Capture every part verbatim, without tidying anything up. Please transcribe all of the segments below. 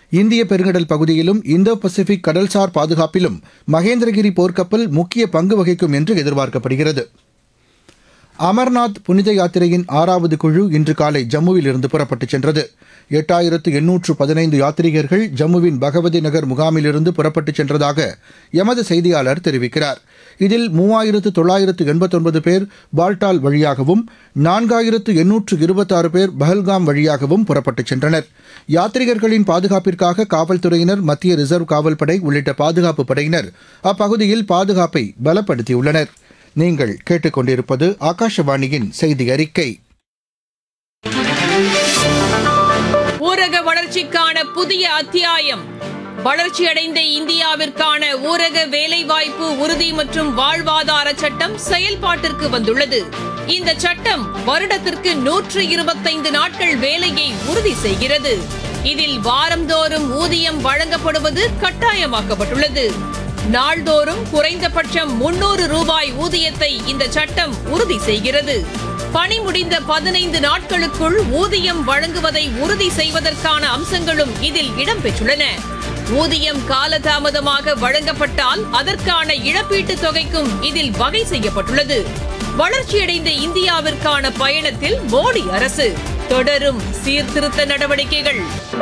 இந்திய பெருங்கடல் பகுதியிலும் இந்தோ பசிபிக் கடல்சார் பாதுகாப்பிலும் மகேந்திரகிரி போர்க்கப்பல் முக்கிய பங்கு வகிக்கும் என்று எதிர்பார்க்கப்படுகிறது. அமர்நாத் புனித யாத்திரையின் ஆறாவது குழு இன்று காலை ஜம்முவில் இருந்து புறப்பட்டுச் சென்றது. எட்டாயிரத்து எண்ணூற்று பதினைந்து யாத்ரீகர்கள் ஜம்முவின் பகவதி நகர் முகாமிலிருந்து புறப்பட்டுச் சென்றதாக எமது செய்தியாளர் தெரிவிக்கிறார். இதில் மூவாயிரத்து தொள்ளாயிரத்து எண்பத்தொன்பது பேர் பால்டால் வழியாகவும் நான்காயிரத்து எண்ணூற்று இருபத்தாறு பேர் பஹல்காம் வழியாகவும் புறப்பட்டுச் சென்றனர். யாத்ரீகர்களின் பாதுகாப்பிற்காக காவல்துறையினர், மத்திய ரிசர்வ் காவல்படை உள்ளிட்ட பாதுகாப்பு படையினர் அப்பகுதியில் பாதுகாப்பை பலப்படுத்தியுள்ளனர். நீங்கள் கேட்டுக்கொண்டிருப்பது ஆகாஷவாணியின் செய்தி அறிக்கை. ஊரக வளர்ச்சிக்கான புதிய அத்தியாயம். வளர்ச்சியடைந்த இந்தியாவிற்கான ஊரக வேலைவாய்ப்பு உறுதி மற்றும் வாழ்வாதார சட்டம் செயல்பாட்டிற்கு வந்துள்ளது. இந்த சட்டம் வருடத்திற்கு நூற்று இருபத்தைந்து நாட்கள் வேலையை உறுதி செய்கிறது. இதில் வாரந்தோறும் ஊதியம் வழங்கப்படுவது கட்டாயமாக்கப்பட்டுள்ளது. நாள்தோறும் குறைந்தபட்சம் முன்னூறு ரூபாய் ஊதியத்தை இந்த சட்டம் உறுதி செய்கிறது. பணி முடிந்த பதினைந்து நாட்களுக்குள் ஊதியம் வழங்குவதை உறுதி செய்வதற்கான அம்சங்களும் இதில் இடம்பெற்றுள்ளன. ஊதியம் காலதாமதமாக வழங்கப்பட்டால் அதற்கான இழப்பீட்டுத் தொகைக்கும் இதில் வகை செய்யப்பட்டுள்ளது. வளர்ச்சியடைந்த இந்தியாவிற்கான பயணத்தில் மோடி அரசு தொடரும் சீர்திருத்த நடவடிக்கைகள்.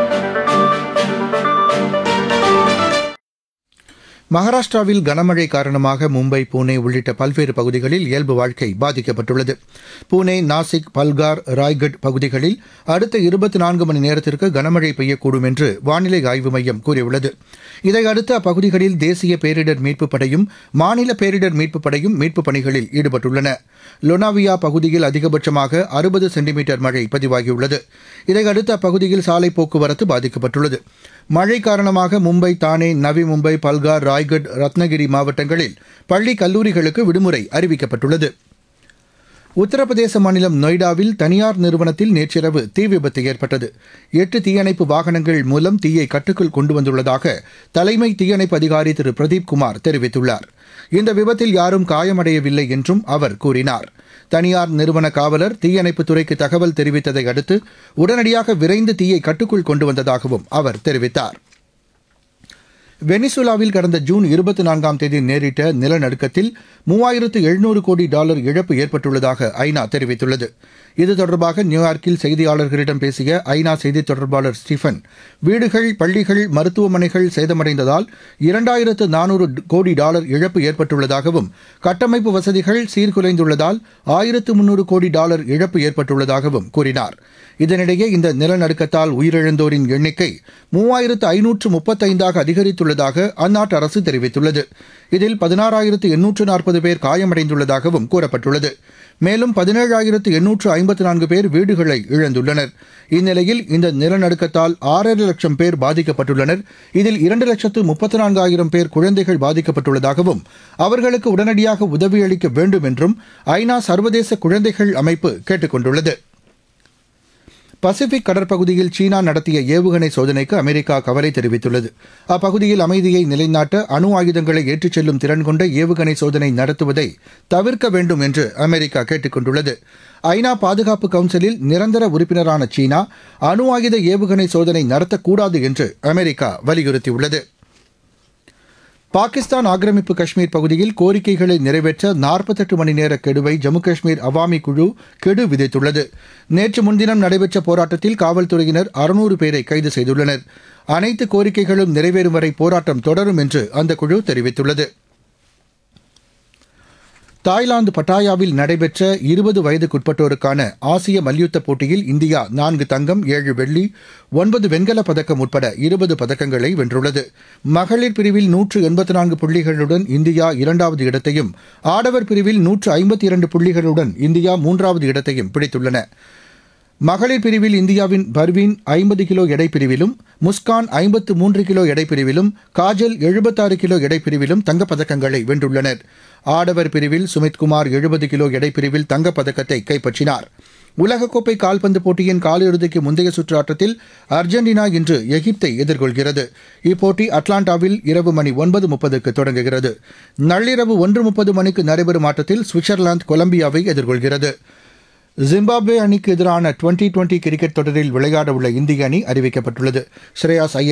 மகாராஷ்டிராவில் கனமழை காரணமாக மும்பை, புனே உள்ளிட்ட பல்வேறு பகுதிகளில் இயல்பு வாழ்க்கை பாதிக்கப்பட்டுள்ளது. புனே, நாசிக், பல்கார், ராய்கட் பகுதிகளில் அடுத்த இருபத்தி நான்கு மணி நேரத்திற்கு கனமழை பெய்யக்கூடும் என்று வானிலை ஆய்வு மையம் கூறியுள்ளது. இதையடுத்து அப்பகுதிகளில் தேசிய பேரிடர் மீட்புப் படையும் மாநில பேரிடர் மீட்புப் படையும் மீட்புப் பணிகளில் ஈடுபட்டுள்ளன. லொனாவியா பகுதியில் அதிகபட்சமாக அறுபது சென்டிமீட்டர் மழை பதிவாகியுள்ளது. இதையடுத்து அப்பகுதியில் சாலை போக்குவரத்து பாதிக்கப்பட்டுள்ளது. மழை காரணமாக மும்பை, தானே, நவி மும்பை, பல்கார், ராய்கட், ரத்னகிரி மாவட்டங்களில் பள்ளி, கல்லூரிகளுக்கு விடுமுறை அறிவிக்கப்பட்டுள்ளது. உத்தரப்பிரதேச மாநிலம் நொய்டாவில் தனியார் நிறுவனத்தில் நேற்றிரவு தீ விபத்து ஏற்பட்டது. எட்டு தீயணைப்பு வாகனங்கள் மூலம் தீயை கட்டுக்குள் கொண்டு வந்துள்ளதாக தலைமை தீயணைப்பு அதிகாரி திரு பிரதீப் குமார் தெரிவித்துள்ளார். இந்த விபத்தில் யாரும் காயமடையவில்லை என்றும் அவர் கூறினார். தனியார் நிறுவன காவலர் தீயணைப்புத் துறைக்கு தகவல் தெரிவித்ததை அடுத்து உடனடியாக விரைந்து தீயை கட்டுக்குள் கொண்டு வந்ததாகவும் அவர் தெரிவித்தார். வெனிசுலாவில் கடந்த ஜூன் இருபத்தி நான்காம் தேதி நேரிட்ட நிலநடுக்கத்தில் மூவாயிரத்து எழுநூறு கோடி டாலர் இழப்பு ஏற்பட்டுள்ளதாக ஐநா தெரிவித்துள்ளது. இது தொடர்பாக நியூயார்க்கில் செய்தியாளர்களிடம் பேசிய ஐநா செய்தித் தொடர்பாளர் ஸ்டீஃபன், வீடுகள், பள்ளிகள், மருத்துவமனைகள் சேதமடைந்ததால் இரண்டாயிரத்து நானூறு கோடி டாலர் இழப்பு ஏற்பட்டுள்ளதாகவும், கட்டமைப்பு வசதிகள் சீர்குலைந்துள்ளதால் ஆயிரத்து முன்னூறு கோடி டாலர் இழப்பு ஏற்பட்டுள்ளதாகவும் கூறினார். இதனிடையே இந்த நிலநடுக்கத்தால் உயிரிழந்தோரின் எண்ணிக்கை மூவாயிரத்து ஐநூற்று முப்பத்தைந்தாக அதிகரித்துள்ளதாக அந்நாட்டு அரசு தெரிவித்துள்ளது. இதில் பதினாறாயிரத்து எண்ணூற்று நாற்பது பேர் காயமடைந்துள்ளதாகவும் கூறப்பட்டுள்ளது. மேலும் பதினேழாயிரத்து எண்ணூற்று ஐம்பத்து நான்கு பேர் வீடுகளை இழந்துள்ளனர். இந்நிலையில் இந்த நிலநடுக்கத்தால் ஆறரை லட்சம் பேர் பாதிக்கப்பட்டுள்ளனர். இதில் இரண்டு லட்சத்து முப்பத்து நான்காயிரம் பேர் குழந்தைகள் பாதிக்கப்பட்டுள்ளதாகவும் அவர்களுக்கு உடனடியாக உதவியளிக்க வேண்டும் என்றும் ஐநா சர்வதேச குழந்தைகள் அமைப்பு கேட்டுக் கொண்டுள்ளது. பசிபிக் கடற்பகுதியில் சீனா நடத்திய ஏவுகணை சோதனைக்கு அமெரிக்கா கவலை தெரிவித்துள்ளது. அப்பகுதியில் அமைதியை நிலைநாட்ட அணு ஆயுதங்களை ஏற்றிச் செல்லும் திறன் கொண்ட ஏவுகணை சோதனை நடத்துவதை தவிர்க்க வேண்டும் என்று அமெரிக்கா கேட்டுக் கொண்டுள்ளது. ஐநா பாதுகாப்பு கவுன்சிலில் நிரந்தர உறுப்பினரான சீனா அணு ஆயுத ஏவுகணை சோதனை நடத்தக்கூடாது என்று அமெரிக்கா வலியுறுத்தியுள்ளது. பாகிஸ்தான் ஆக்கிரமிப்பு காஷ்மீர் பகுதியில் கோரிக்கைகளை நிறைவேற்ற நாற்பத்தெட்டு மணி நேர கெடுவை ஜம்மு காஷ்மீர் அவாமி குழு கெடு விதித்துள்ளது. நேற்று முன்தினம் நடைபெற்ற போராட்டத்தில் காவல்துறையினர் அறுநூறு பேரை கைது செய்துள்ளனர். அனைத்து கோரிக்கைகளும் நிறைவேறும் வரை போராட்டம் தொடரும் என்று அந்த குழு தெரிவித்துள்ளது. தாய்லாந்து பட்டாயாவில் நடைபெற்ற இருபது வயதுக்குட்பட்டோருக்கான ஆசிய மல்யுத்த போட்டியில் இந்தியா நான்கு தங்கம், ஏழு வெள்ளி, ஒன்பது வெண்கலப் பதக்கம் உட்பட இருபது பதக்கங்களை வென்றுள்ளது. மகளிர் பிரிவில் நூற்று எண்பத்து நான்கு புள்ளிகளுடன் இந்தியா இரண்டாவது இடத்தையும், ஆடவர் பிரிவில் நூற்று ஐம்பத்தி இரண்டு புள்ளிகளுடன் இந்தியா மூன்றாவது இடத்தையும் பிடித்துள்ளன. மகளிர் பிரிவில் இந்தியாவின் பர்வீன் ஐம்பது கிலோ எடைப்பிரிவிலும், முஸ்கான் ஐம்பத்து மூன்று கிலோ எடைப்பிரிவிலும், காஜல் எழுபத்தாறு கிலோ எடைப்பிரிவிலும் தங்கப்பதக்கங்களை வென்றுள்ளனர். ஆடவர் பிரிவில் சுமித்குமார் எழுபது கிலோ எடைப்பிரிவில் தங்கப்பதக்கத்தை கைப்பற்றினார். உலகக்கோப்பை கால்பந்து போட்டியின் காலிறுதிக்கு முந்தைய சுற்று ஆட்டத்தில் அர்ஜென்டினா இன்று எகிப்தை எதிர்கொள்கிறது. இப்போட்டி அட்லாண்டாவில் இரவு மணி ஒன்பது முப்பதுக்கு தொடங்குகிறது. நள்ளிரவு ஒன்று முப்பது மணிக்கு நடைபெறும் ஆட்டத்தில் சுவிட்சர்லாந்து கொலம்பியாவை எதிர்கொள்கிறது. ஜிம்பாப்வே அணிக்கு எதிரான டுவெண்டி டுவெண்டி கிரிக்கெட் தொடரில் விளையாடவுள்ள இந்திய அணி அறிவிக்கப்பட்டுள்ளது. ஸ்ரேயாஸ் ஐயர்